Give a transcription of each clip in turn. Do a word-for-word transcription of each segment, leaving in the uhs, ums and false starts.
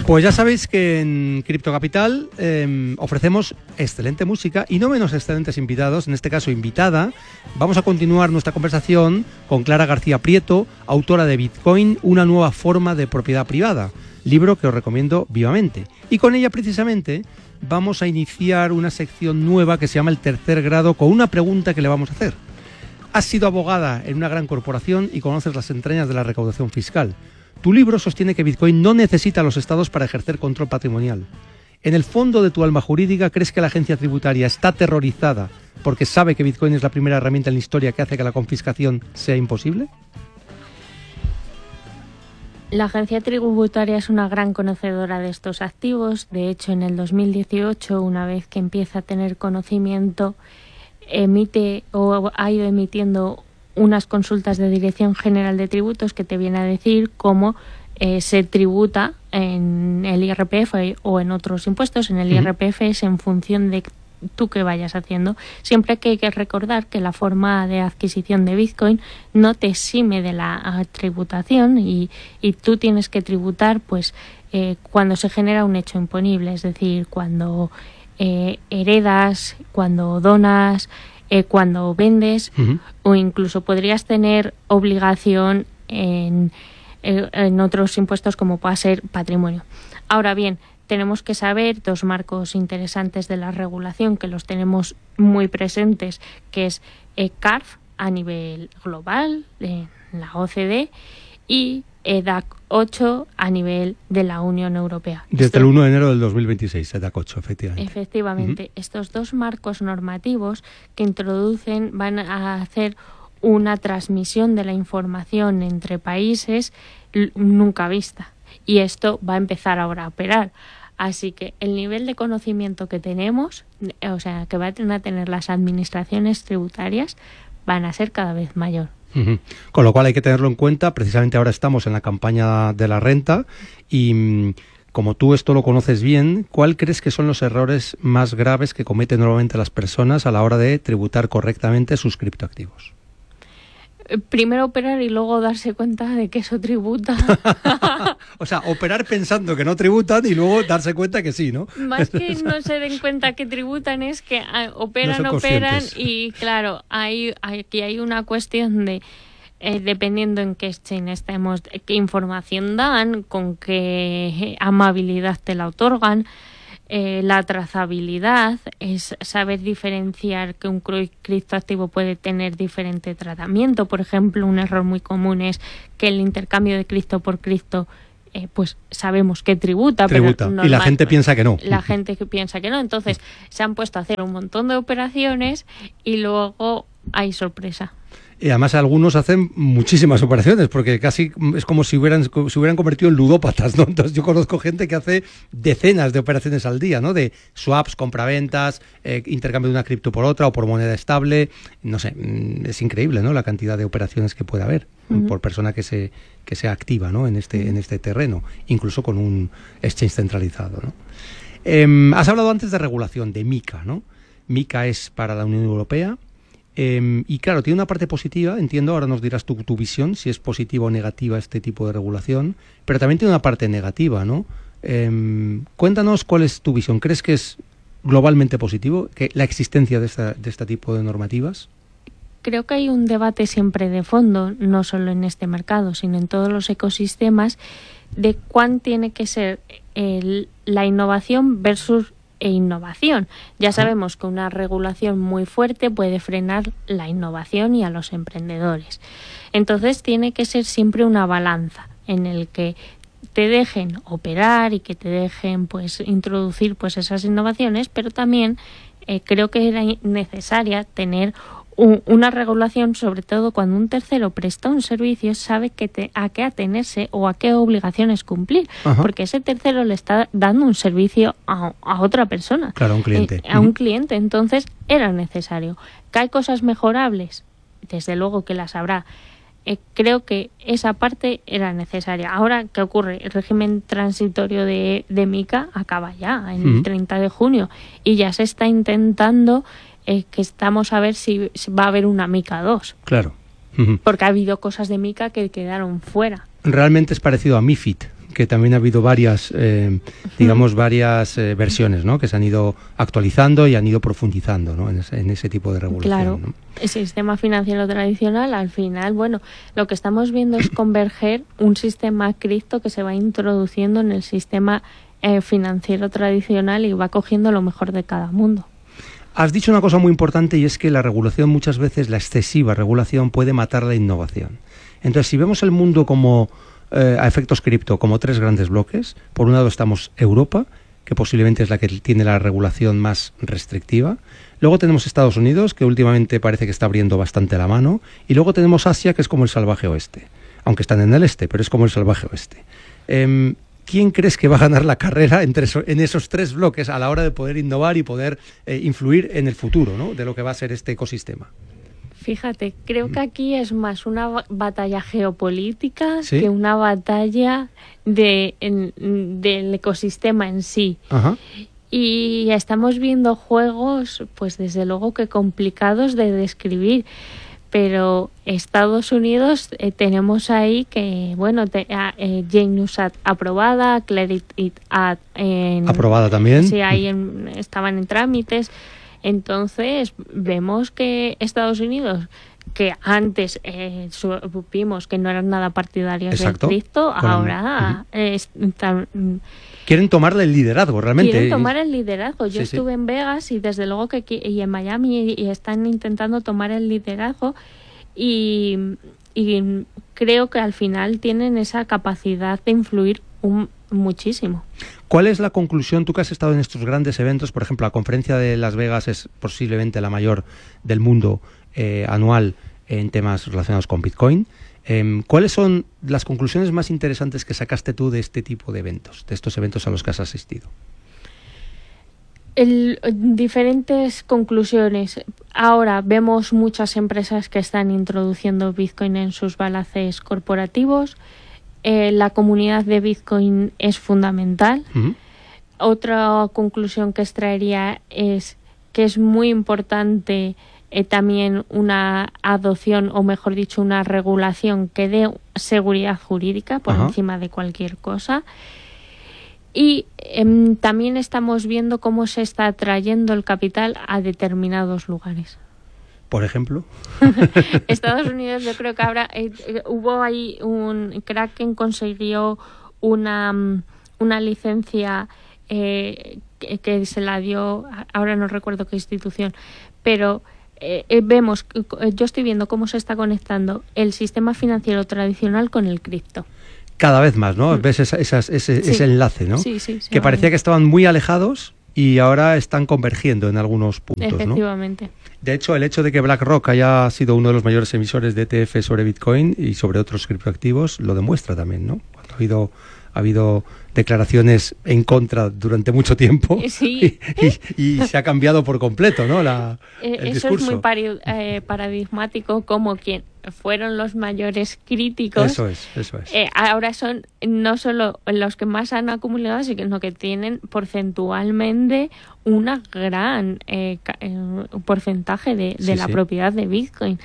Pues ya sabéis que en Cripto Capital eh, ofrecemos excelente música y no menos excelentes invitados, en este caso invitada. Vamos a continuar nuestra conversación con Clara García Prieto, autora de Bitcoin, una nueva forma de propiedad privada, libro que os recomiendo vivamente. Y con ella precisamente vamos a iniciar una sección nueva que se llama El Tercer Grado, con una pregunta que le vamos a hacer. Has sido abogada en una gran corporación y conoces las entrañas de la recaudación fiscal. Tu libro sostiene que Bitcoin no necesita a los estados para ejercer control patrimonial. En el fondo de tu alma jurídica, ¿crees que la agencia tributaria está aterrorizada porque sabe que Bitcoin es la primera herramienta en la historia que hace que la confiscación sea imposible? La agencia tributaria es una gran conocedora de estos activos. De hecho, en el dos mil dieciocho, una vez que empieza a tener conocimiento, emite o ha ido emitiendo unas consultas de Dirección General de Tributos que te viene a decir cómo eh, se tributa en el I R P F o en otros impuestos. En el I R P F es en función de tú que vayas haciendo. Siempre que hay que recordar que la forma de adquisición de Bitcoin no te exime de la tributación y, y tú tienes que tributar pues eh, cuando se genera un hecho imponible, es decir, cuando eh, heredas, cuando donas, Eh, cuando vendes, uh-huh. o incluso podrías tener obligación en, en, en otros impuestos como pueda ser patrimonio. Ahora bien, tenemos que saber dos marcos interesantes de la regulación que los tenemos muy presentes, que es eh, C A R F a nivel global, en la O C D, y E D A C ocho a nivel de la Unión Europea. Desde Esto, el uno de enero del dos mil veintiséis, E D A C ocho, efectivamente. Efectivamente. Uh-huh. Estos dos marcos normativos que introducen van a hacer una transmisión de la información entre países nunca vista. Y esto va a empezar ahora a operar. Así que el nivel de conocimiento que tenemos, o sea, que van a tener las administraciones tributarias, van a ser cada vez mayor. Uh-huh. Con lo cual hay que tenerlo en cuenta. Precisamente ahora estamos en la campaña de la renta y, como tú esto lo conoces bien, ¿cuál crees que son los errores más graves que cometen normalmente las personas a la hora de tributar correctamente sus criptoactivos? Primero operar y luego darse cuenta de que eso tributa. O sea, operar pensando que no tributan y luego darse cuenta que sí, ¿no? Más que no se den cuenta que tributan es que ah, operan, no operan y claro, hay, aquí hay una cuestión de, eh, dependiendo en qué exchange estemos, qué información dan, con qué amabilidad te la otorgan. Eh, la trazabilidad es saber diferenciar que un criptoactivo puede tener diferente tratamiento. Por ejemplo, un error muy común es que el intercambio de cripto por cripto, eh, pues sabemos que tributa, tributa. Pero normal, y la gente piensa que no. La gente que piensa que no. Entonces se han puesto a hacer un montón de operaciones y luego hay sorpresa. Y además algunos hacen muchísimas operaciones, porque casi es como si hubieran, se hubieran convertido en ludópatas, ¿no? Entonces yo conozco gente que hace decenas de operaciones al día, ¿no? De swaps, compraventas, eh, intercambio de una cripto por otra o por moneda estable. No sé, es increíble, ¿no? La cantidad de operaciones que puede haber uh-huh. por persona que se que sea activa, ¿no? En este, uh-huh. en este terreno, incluso con un exchange centralizado, ¿no? Eh, has hablado antes de regulación, de MiCA, ¿no? MiCA es para la Unión Europea. Eh, y claro, tiene una parte positiva, entiendo, ahora nos dirás tu, tu visión, si es positiva o negativa este tipo de regulación, pero también tiene una parte negativa, ¿no? Eh, cuéntanos cuál es tu visión. ¿Crees que es globalmente positivo que la existencia de, esta, de este tipo de normativas? Creo que hay un debate siempre de fondo, no solo en este mercado, sino en todos los ecosistemas, de cuán tiene que ser el, la innovación versus e innovación. Ya sabemos que una regulación muy fuerte puede frenar la innovación y a los emprendedores. Entonces tiene que ser siempre una balanza en el que te dejen operar y que te dejen pues introducir pues esas innovaciones, pero también eh, creo que era necesaria tener un, una regulación, sobre todo cuando un tercero presta un servicio, sabe que te, a qué atenerse o a qué obligaciones cumplir. Ajá. Porque ese tercero le está dando un servicio a, a otra persona. Claro, a un cliente. Eh, a un cliente. Entonces era necesario. ¿Que hay cosas mejorables? Desde luego que las habrá. Eh, creo que esa parte era necesaria. Ahora, ¿qué ocurre? El régimen transitorio de, de MiCA acaba ya, en uh-huh. el treinta de junio, y ya se está intentando eh, que estamos a ver si va a haber una MiCA dos. Claro. Uh-huh. Porque ha habido cosas de MiCA que quedaron fuera. Realmente es parecido a MiFID, que también ha habido varias, eh, digamos, varias eh, versiones, ¿no? Que se han ido actualizando y han ido profundizando, ¿no? En ese, en ese tipo de regulación. Claro, ¿no? El sistema financiero tradicional, al final, bueno, lo que estamos viendo es converger un sistema cripto que se va introduciendo en el sistema eh, financiero tradicional y va cogiendo lo mejor de cada mundo. Has dicho una cosa muy importante, y es que la regulación, muchas veces la excesiva regulación puede matar la innovación. Entonces, si vemos el mundo como eh, a efectos cripto, como tres grandes bloques, por un lado estamos Europa, que posiblemente es la que tiene la regulación más restrictiva. Luego tenemos Estados Unidos, que últimamente parece que está abriendo bastante la mano. Y luego tenemos Asia, que es como el salvaje oeste. Aunque están en el este, pero es como el salvaje oeste. Eh, ¿Quién crees que va a ganar la carrera entre eso, en esos tres bloques a la hora de poder innovar y poder eh, influir en el futuro, ¿no? De lo que va a ser este ecosistema? Fíjate, creo que aquí es más una batalla geopolítica ¿Sí? que una batalla de, en, del ecosistema en sí. Ajá. Y estamos viendo juegos, pues desde luego que complicados de describir. Pero Estados Unidos eh, tenemos ahí que, bueno, te, eh, Genius Act aprobada, Clarity Act en, aprobada también. Sí, ahí en, estaban en trámites. Entonces vemos que Estados Unidos, que antes eh, supimos que no eran nada partidarios del cripto, ahora uh-huh. eh, están, quieren tomarle el liderazgo, realmente. Quieren tomar el liderazgo. Yo sí, estuve sí. en Vegas y desde luego que y en Miami y, y están intentando tomar el liderazgo y, y creo que al final tienen esa capacidad de influir un, muchísimo. ¿Cuál es la conclusión? Tú que has estado en estos grandes eventos, por ejemplo, la conferencia de Las Vegas es posiblemente la mayor del mundo eh, anual en temas relacionados con Bitcoin. Eh, ¿Cuáles son las conclusiones más interesantes que sacaste tú de este tipo de eventos, de estos eventos a los que has asistido? El, diferentes conclusiones. Ahora vemos muchas empresas que están introduciendo Bitcoin en sus balances corporativos. Eh, la comunidad de Bitcoin es fundamental. Uh-huh. Otra conclusión que extraería es que es muy importante Eh, también una adopción, o mejor dicho, una regulación que dé seguridad jurídica por Ajá. encima de cualquier cosa. Y eh, también estamos viendo cómo se está atrayendo el capital a determinados lugares. Por ejemplo. Estados Unidos, yo creo que ahora eh, eh, hubo ahí un Kraken consiguió una, una licencia eh, que, que se la dio, ahora no recuerdo qué institución, pero Eh, eh, vemos, eh, yo estoy viendo cómo se está conectando el sistema financiero tradicional con el cripto. Cada vez más, ¿no? Mm. Ves esa, esas, ese, sí. ese enlace, ¿no? Sí, sí, sí, que sí, parecía que estaban muy alejados y ahora están convergiendo en algunos puntos, Efectivamente. ¿no? De hecho, el hecho de que BlackRock haya sido uno de los mayores emisores de E T F sobre Bitcoin y sobre otros criptoactivos lo demuestra también, ¿no? Cuando ha habido, ha habido declaraciones en contra durante mucho tiempo sí. y, y, y se ha cambiado por completo, ¿no? La, eh, el eso discurso. Es muy pari- eh, paradigmático, como quien fueron los mayores críticos. Eso es, eso es. Eh, ahora son no solo los que más han acumulado, sino que tienen porcentualmente una gran eh, eh, porcentaje de, de sí, la sí. propiedad de Bitcoin.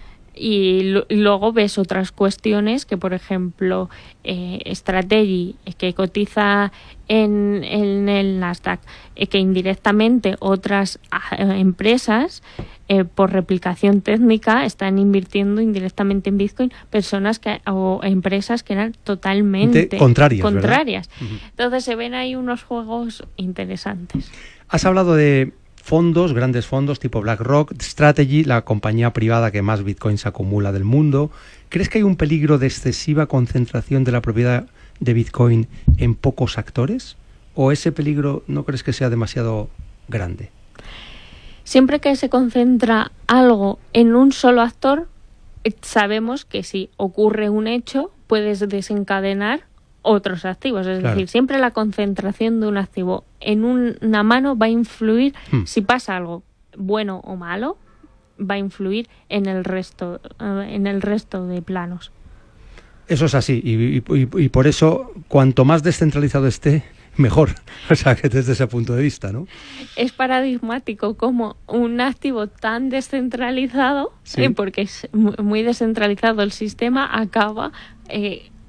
Y lo, luego ves otras cuestiones que, por ejemplo, eh, Strategy, que cotiza en, en el Nasdaq, eh, que indirectamente otras eh, empresas, eh, por replicación técnica, están invirtiendo indirectamente en Bitcoin, personas que o empresas que eran totalmente De, contrarias. contrarias. Uh-huh. Entonces se ven ahí unos juegos interesantes. Has hablado de fondos, grandes fondos tipo BlackRock, Strategy, la compañía privada que más bitcoins acumula del mundo. ¿Crees que hay un peligro de excesiva concentración de la propiedad de Bitcoin en pocos actores? ¿O ese peligro no crees que sea demasiado grande? Siempre que se concentra algo en un solo actor, sabemos que si ocurre un hecho, puedes desencadenar otros activos. Es claro. decir, siempre la concentración de un activo en un, una mano va a influir, hmm. si pasa algo bueno o malo, va a influir en el resto, en el resto de planos. Eso es así, y, y, y por eso, cuanto más descentralizado esté, mejor. O sea, que desde ese punto de vista, ¿no? Es paradigmático como un activo tan descentralizado, sí. eh, porque es muy descentralizado el sistema, acaba eh,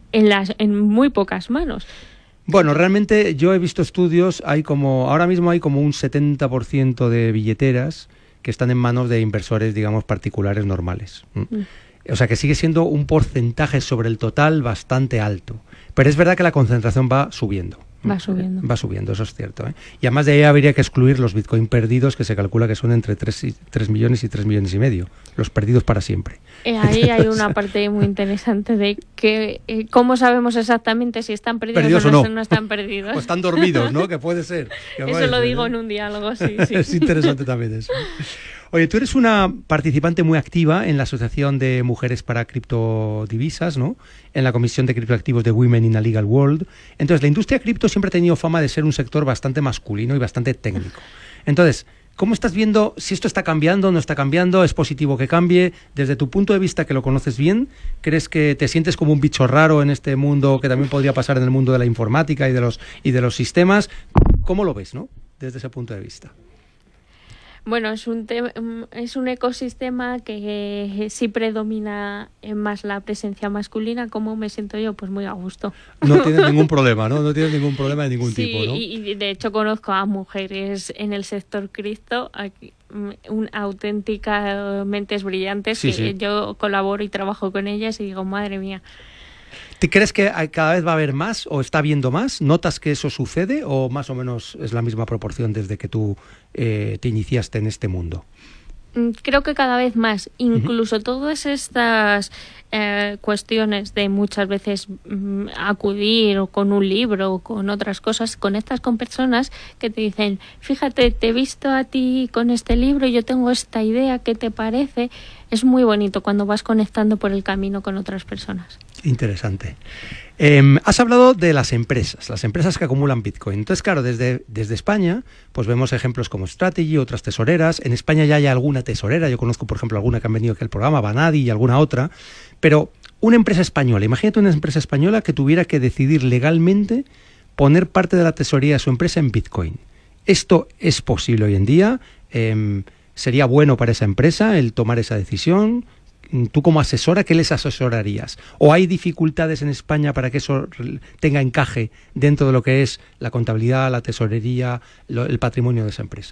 en, las, en muy pocas manos. Bueno, realmente yo he visto estudios, hay como ahora mismo hay como un setenta por ciento de billeteras que están en manos de inversores, digamos, particulares normales. Mm. O sea que sigue siendo un porcentaje sobre el total bastante alto. Pero es verdad que la concentración va subiendo. Va subiendo. Va subiendo, eso es cierto, ¿eh? Y además de ahí habría que excluir los Bitcoin perdidos, que se calcula que son entre tres millones y tres millones y medio. Los perdidos para siempre. Eh, ahí hay una parte muy interesante de que eh, cómo sabemos exactamente si están perdidos, perdidos o, no, o no. no están perdidos. O están dormidos, ¿no? Que puede ser. Que eso puede lo ser, digo ¿eh? en un diálogo, sí, sí. Es interesante también eso. Oye, tú eres una participante muy activa en la Asociación de Mujeres para Criptodivisas, ¿no? En la Comisión de Criptoactivos de Women in a Legal World. Entonces, la industria cripto siempre ha tenido fama de ser un sector bastante masculino y bastante técnico. Entonces, ¿cómo estás viendo si esto está cambiando, no está cambiando? ¿Es positivo que cambie? Desde tu punto de vista, que lo conoces bien, ¿crees que te sientes como un bicho raro en este mundo que también podría pasar en el mundo de la informática y de los, y de los sistemas? ¿Cómo lo ves, no? Desde ese punto de vista. Bueno, es un te- es un ecosistema que eh, sí predomina más la presencia masculina. ¿Cómo me siento yo? Pues muy a gusto. No tienes ningún problema, ¿no? No tienes ningún problema de ningún sí, tipo, ¿no? Y, y de hecho conozco a mujeres en el sector cripto, un, auténticas mentes brillantes, sí, que sí. Yo colaboro y trabajo con ellas y digo, madre mía. ¿Te crees que cada vez va a haber más o está habiendo más? ¿Notas que eso sucede o más o menos es la misma proporción desde que tú eh, te iniciaste en este mundo? Creo que cada vez más. Incluso uh-huh. todas estas eh, cuestiones de muchas veces mm, acudir o con un libro o con otras cosas, conectas con personas que te dicen, fíjate, te he visto a ti con este libro, yo tengo esta idea, ¿qué te parece? Es muy bonito cuando vas conectando por el camino con otras personas. Interesante. Eh, has hablado de las empresas, las empresas que acumulan Bitcoin. Entonces, claro, desde, desde España, pues vemos ejemplos como Strategy, otras tesoreras. En España ya hay alguna tesorera. Yo conozco, por ejemplo, alguna que han venido aquí al programa, Banadi y alguna otra. Pero una empresa española, imagínate una empresa española que tuviera que decidir legalmente poner parte de la tesorería de su empresa en Bitcoin. ¿Esto es posible hoy en día? Eh, ¿Sería bueno para esa empresa el tomar esa decisión? Tú como asesora, ¿qué les asesorarías? ¿O hay dificultades en España para que eso tenga encaje dentro de lo que es la contabilidad, la tesorería, lo, el patrimonio de esa empresa?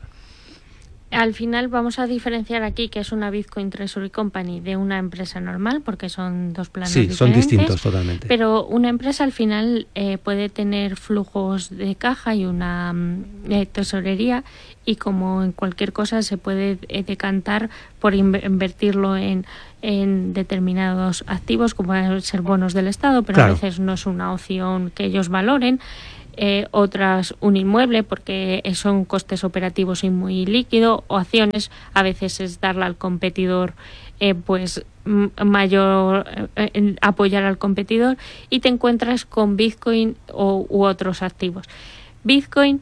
Al final vamos a diferenciar aquí que es una Bitcoin Treasury Company de una empresa normal, porque son dos planos sí, diferentes. Sí, son distintos totalmente. Pero una empresa al final eh, puede tener flujos de caja y una eh, tesorería, y como en cualquier cosa se puede eh, decantar por in- invertirlo en, en determinados activos, como pueden ser bonos del Estado, pero claro. A veces no es una opción que ellos valoren. Eh, otras un inmueble porque son costes operativos y muy líquido, o acciones a veces es darle al competidor eh, pues m- mayor eh, apoyar al competidor, y te encuentras con Bitcoin o, u otros activos. Bitcoin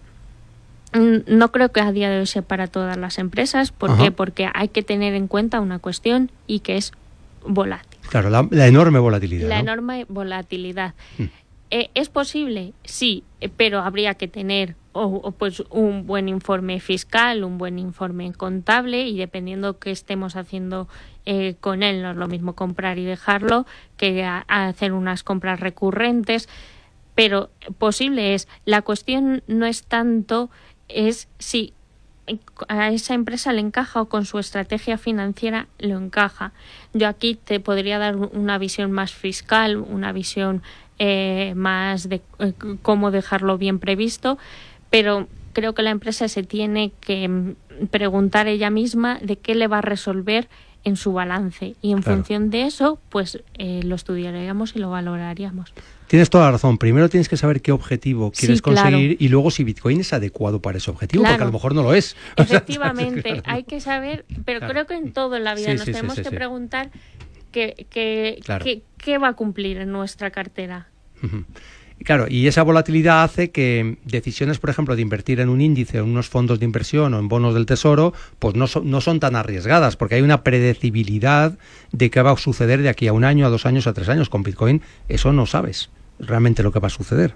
no creo que a día de hoy sea para todas las empresas. ¿Por Ajá. qué? Porque hay que tener en cuenta una cuestión, y que es volátil. Claro, la, la enorme volatilidad. La ¿no? enorme volatilidad. Hmm. Eh, ¿Es posible? Sí, eh, pero habría que tener o, o pues un buen informe fiscal, un buen informe contable, y dependiendo qué estemos haciendo eh, con él, no es lo mismo comprar y dejarlo que a, a hacer unas compras recurrentes. Pero posible es. La cuestión no es tanto, es si a esa empresa le encaja o con su estrategia financiera lo encaja. Yo aquí te podría dar una visión más fiscal, una visión Eh, más de eh, cómo dejarlo bien previsto, pero creo que la empresa se tiene que preguntar ella misma de qué le va a resolver en su balance, y en claro. función de eso pues eh, lo estudiaríamos y lo valoraríamos. Tienes toda la razón. Primero tienes que saber qué objetivo quieres sí, claro. conseguir, y luego si Bitcoin es adecuado para ese objetivo, claro. porque a lo mejor no lo es. Efectivamente, o sea, claro. hay que saber, pero claro. creo que en todo en la vida sí, nos sí, tenemos sí, sí, que sí. preguntar qué que, claro. que, que va a cumplir en nuestra cartera. Uh-huh. Claro, y esa volatilidad hace que decisiones, por ejemplo, de invertir en un índice, en unos fondos de inversión o en bonos del tesoro, pues no, so, no son tan arriesgadas, porque hay una predecibilidad de qué va a suceder de aquí a un año, a dos años, a tres años. Con Bitcoin eso no sabes. realmente lo que va a suceder.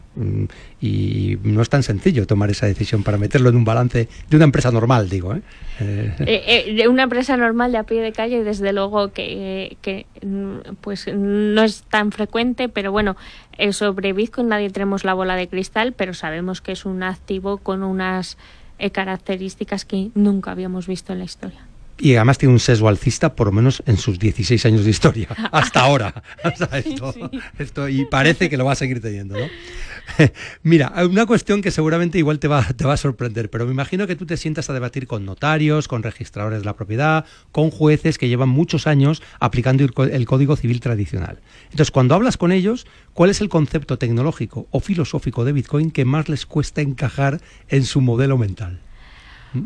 Y no es tan sencillo tomar esa decisión para meterlo en un balance de una empresa normal, digo, ¿eh? Eh, eh, de una empresa normal de a pie de calle, desde luego que, que pues no es tan frecuente, pero bueno, eh, sobre Bitcoin nadie tenemos la bola de cristal, pero sabemos que es un activo con unas eh, características que nunca habíamos visto en la historia. Y además tiene un sesgo alcista, por lo menos en sus dieciséis años de historia, hasta ahora. Hasta esto, sí, sí. esto, y parece que lo va a seguir teniendo, ¿no? Mira, una cuestión que seguramente igual te va, te va a sorprender, pero me imagino que tú te sientas a debatir con notarios, con registradores de la propiedad, con jueces que llevan muchos años aplicando el, el Código Civil tradicional. Entonces, cuando hablas con ellos, ¿cuál es el concepto tecnológico o filosófico de Bitcoin que más les cuesta encajar en su modelo mental? ¿Mm?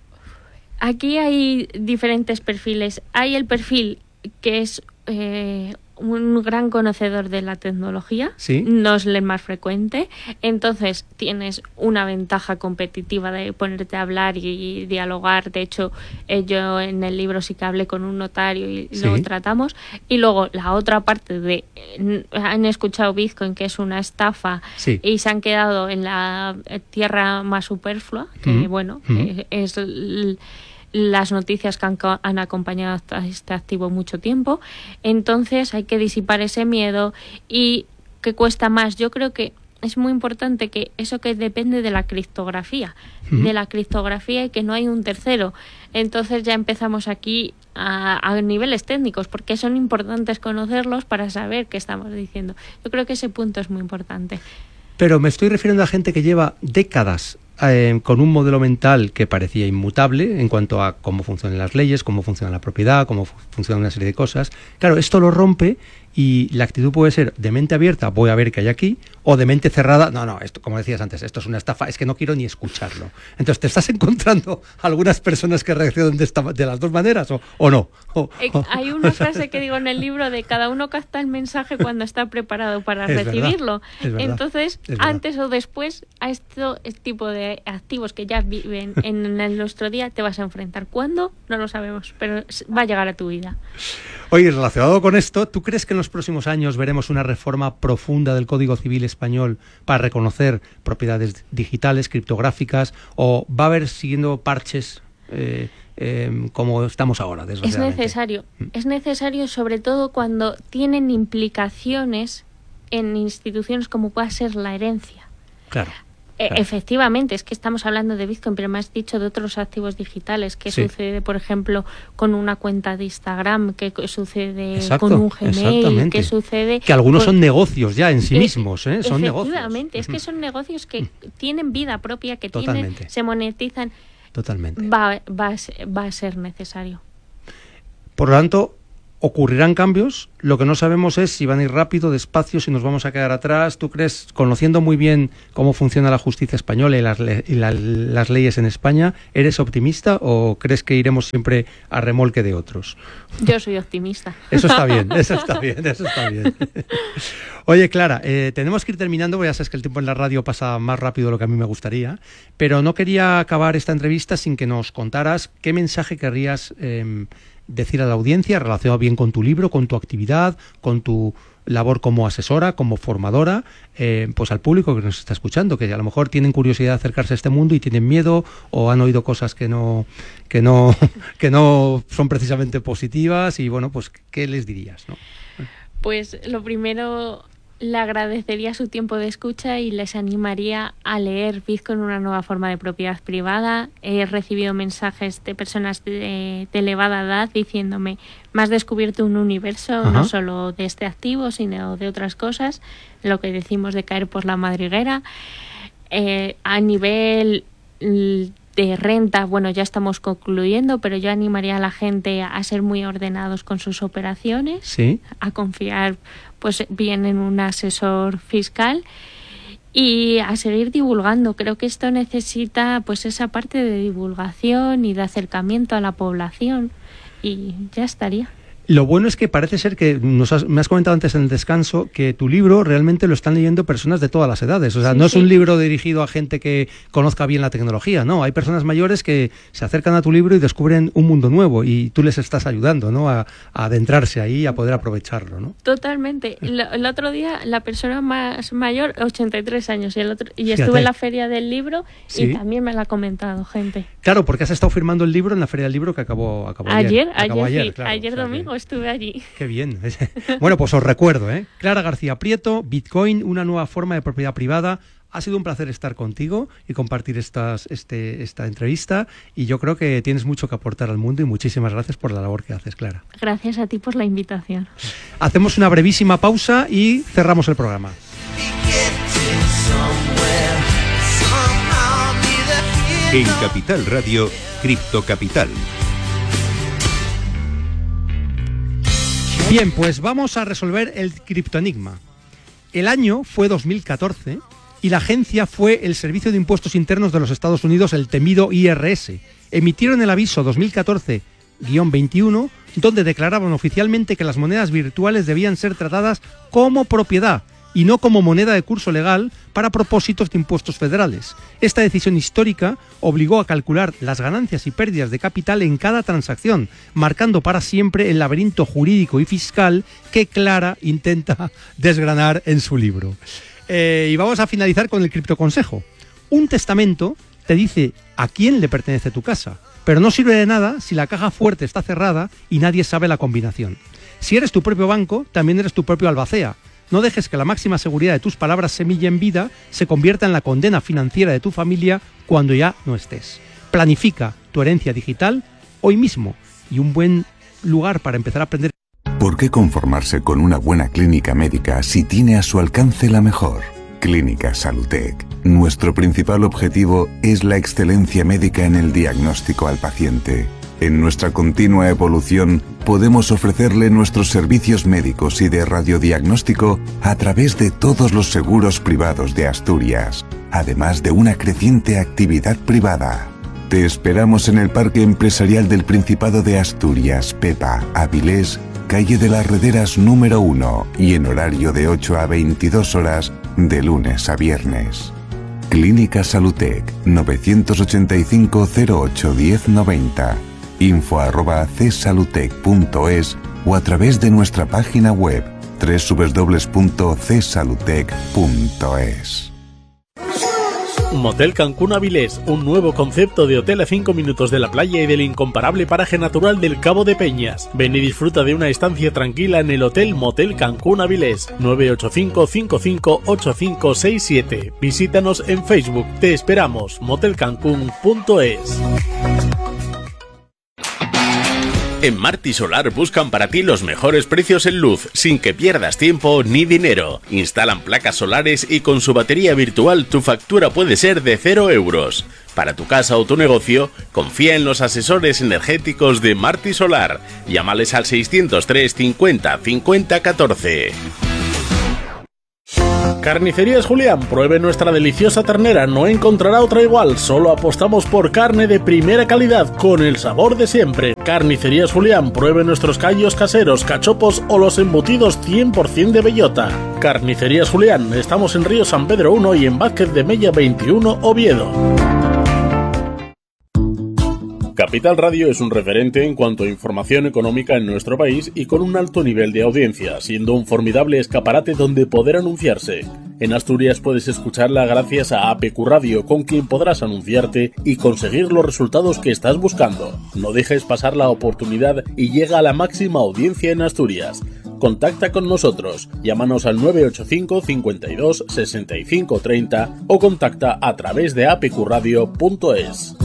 Aquí hay diferentes perfiles. Hay el perfil que es eh, un gran conocedor de la tecnología, ¿sí? No es el más frecuente. Entonces tienes una ventaja competitiva de ponerte a hablar y, y dialogar. De hecho, eh, yo en el libro sí que hablé con un notario y ¿sí? lo tratamos. Y luego la otra parte de eh, han escuchado Bitcoin, que es una estafa, ¿sí? Y se han quedado en la tierra más superflua, que mm-hmm. bueno, mm-hmm. eh, es el, las noticias que han, han acompañado a este activo mucho tiempo. Entonces hay que disipar ese miedo. Y que cuesta más, yo creo que es muy importante que eso que depende de la criptografía, uh-huh. de la criptografía y que no hay un tercero. Entonces ya empezamos aquí a, a niveles técnicos, porque son importantes conocerlos para saber qué estamos diciendo. Yo creo que ese punto es muy importante. Pero me estoy refiriendo a gente que lleva décadas Eh, con un modelo mental que parecía inmutable en cuanto a cómo funcionan las leyes, cómo funciona la propiedad, cómo fu- funciona una serie de cosas. Claro, esto lo rompe y la actitud puede ser de mente abierta, voy a ver qué hay aquí, o de mente cerrada, no, no, esto, como decías antes, esto es una estafa, es que no quiero ni escucharlo. Entonces, ¿te estás encontrando algunas personas que reaccionan de, esta, de las dos maneras o, o no? O, eh, o... Hay una frase que digo en el libro de cada uno capta el mensaje cuando está preparado para es recibirlo. Verdad, es verdad, Entonces, es antes o después, a esto, este tipo de activos que ya viven en el nuestro día, te vas a enfrentar. ¿Cuándo? No lo sabemos, pero va a llegar a tu vida. Oye, relacionado con esto, ¿tú crees que en los próximos años veremos una reforma profunda del Código Civil español para reconocer propiedades digitales, criptográficas, o va a haber siguiendo parches eh, eh, como estamos ahora, desgraciadamente? Es necesario, es necesario sobre todo cuando tienen implicaciones en instituciones como pueda ser la herencia. Claro. Eh, Claro. Efectivamente, es que estamos hablando de Bitcoin, pero me has dicho de otros activos digitales. ¿Qué sí. sucede, por ejemplo, con una cuenta de Instagram? ¿Qué sucede Exacto, con un Gmail? ¿Qué sucede? Que algunos con... son negocios ya en sí eh, mismos, ¿eh? Son negocios. Efectivamente, es que son negocios que tienen vida propia, que Totalmente. tienen, se monetizan. Totalmente. Va, va, a ser, va a ser necesario. Por lo tanto, ocurrirán cambios. Lo que no sabemos es si van a ir rápido, despacio, si nos vamos a quedar atrás. ¿Tú crees, conociendo muy bien cómo funciona la justicia española y las, le- y la, las leyes en España, eres optimista o crees que iremos siempre a remolque de otros? Yo soy optimista. Eso está bien, eso está bien, eso está bien. Oye, Clara, eh, tenemos que ir terminando, porque ya sabes que el tiempo en la radio pasa más rápido de lo que a mí me gustaría, pero no quería acabar esta entrevista sin que nos contaras qué mensaje querrías eh, decir a la audiencia relacionado bien con tu libro, con tu actividad, con tu labor como asesora, como formadora, eh, pues al público que nos está escuchando, que a lo mejor tienen curiosidad de acercarse a este mundo y tienen miedo o han oído cosas que no que no que no son precisamente positivas y bueno, pues ¿qué les dirías, no? Pues lo primero, le agradecería su tiempo de escucha y les animaría a leer Bitcoin, una nueva forma de propiedad privada. He recibido mensajes de personas de, de elevada edad diciéndome: me has descubierto un universo, Ajá. no solo de este activo, sino de otras cosas, lo que decimos de caer por la madriguera. Eh, a nivel de renta, bueno, ya estamos concluyendo, pero yo animaría a la gente a ser muy ordenados con sus operaciones, ¿sí? a confiar pues bien en un asesor fiscal y a seguir divulgando. Creo que esto necesita pues esa parte de divulgación y de acercamiento a la población y ya estaría. Lo bueno es que parece ser que nos has, me has comentado antes en el descanso que tu libro realmente lo están leyendo personas de todas las edades. O sea, sí, no sí. es un libro dirigido a gente que conozca bien la tecnología, ¿no? Hay personas mayores que se acercan a tu libro y descubren un mundo nuevo y tú les estás ayudando, ¿no? A, a adentrarse ahí y a poder aprovecharlo, ¿no? Totalmente. El, el otro día la persona más mayor, ochenta y tres años, y, el otro, y Fíjate. estuve en la feria del libro Sí. y también me la ha comentado gente. Claro, porque has estado firmando el libro en la feria del libro que acabó, acabó ayer. Ayer, acabó ayer, ayer, sí, claro, ayer o sea domingo que... estuve allí. Qué bien. Bueno, pues os recuerdo, ¿eh? Clara García Prieto, Bitcoin, una nueva forma de propiedad privada. Ha sido un placer estar contigo y compartir estas, este, esta entrevista y yo creo que tienes mucho que aportar al mundo y muchísimas gracias por la labor que haces, Clara. Gracias a ti por la invitación. Hacemos una brevísima pausa y cerramos el programa. En Capital Radio, Cripto Capital. Bien, pues vamos a resolver el criptoenigma. El año fue dos mil catorce y la agencia fue el Servicio de Impuestos Internos de los Estados Unidos, el temido I R S. Emitieron el aviso dos mil catorce guión veintiuno, donde declaraban oficialmente que las monedas virtuales debían ser tratadas como propiedad y no como moneda de curso legal para propósitos de impuestos federales. Esta decisión histórica obligó a calcular las ganancias y pérdidas de capital en cada transacción, marcando para siempre el laberinto jurídico y fiscal que Clara intenta desgranar en su libro. Eh, y vamos a finalizar con el criptoconsejo. Un testamento te dice a quién le pertenece tu casa, pero no sirve de nada si la caja fuerte está cerrada y nadie sabe la combinación. Si eres tu propio banco, también eres tu propio albacea. No dejes que la máxima seguridad de tus palabras semilla en vida se convierta en la condena financiera de tu familia cuando ya no estés. Planifica tu herencia digital hoy mismo y un buen lugar para empezar a aprender. ¿Por qué conformarse con una buena clínica médica si tiene a su alcance la mejor? Clínica Salutec. Nuestro principal objetivo es la excelencia médica en el diagnóstico al paciente. En nuestra continua evolución, podemos ofrecerle nuestros servicios médicos y de radiodiagnóstico a través de todos los seguros privados de Asturias, además de una creciente actividad privada. Te esperamos en el Parque Empresarial del Principado de Asturias, Pepa, Avilés, calle de las Rederas número uno y en horario de ocho a veintidós horas de lunes a viernes. Clínica Salutec, novecientos ochenta y cinco cero ocho diez noventa. info arroba csalutec punto es o a través de nuestra página web doble u doble u doble u punto c salutec punto es. Motel Cancún Avilés, un nuevo concepto de hotel a cinco minutos de la playa y del incomparable paraje natural del Cabo de Peñas. Ven y disfruta de una estancia tranquila en el Hotel Motel Cancún Avilés, nueve ocho cinco cinco cinco ocho cinco seis siete. Visítanos en Facebook, te esperamos, motel cancún punto es. En Marti Solar buscan para ti los mejores precios en luz, sin que pierdas tiempo ni dinero. Instalan placas solares y con su batería virtual tu factura puede ser de cero euros. Para tu casa o tu negocio, confía en los asesores energéticos de Marti Solar. Llámales al seiscientos tres cincuenta cincuenta catorce. Carnicerías Julián, pruebe nuestra deliciosa ternera, no encontrará otra igual, solo apostamos por carne de primera calidad, con el sabor de siempre. Carnicerías Julián, pruebe nuestros callos caseros, cachopos o los embutidos cien por ciento de bellota. Carnicerías Julián, estamos en Río San Pedro uno y en Vázquez de Mella veintiuno, Oviedo. Capital Radio es un referente en cuanto a información económica en nuestro país y con un alto nivel de audiencia, siendo un formidable escaparate donde poder anunciarse. En Asturias puedes escucharla gracias a A P Q Radio, con quien podrás anunciarte y conseguir los resultados que estás buscando. No dejes pasar la oportunidad y llega a la máxima audiencia en Asturias. Contacta con nosotros, llámanos al nueve ocho cinco cincuenta y dos sesenta y cinco treinta o contacta a través de a p q radio punto es.